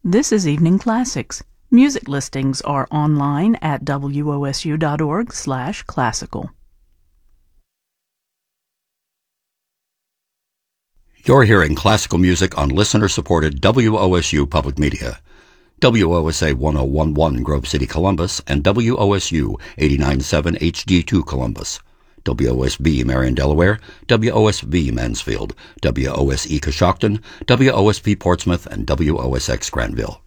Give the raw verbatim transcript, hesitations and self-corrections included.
This is Evening Classics. Music listings are online at W O S U dot org slash classical. You're hearing classical music on listener-supported W O S U Public Media. W O S A ten eleven Grove City, Columbus, and W O S U eighty-nine point seven H D two Columbus. W O S B Marion, Delaware, W O S V Mansfield, W O S E Coshocton, W O S P Portsmouth, and W O S X Granville.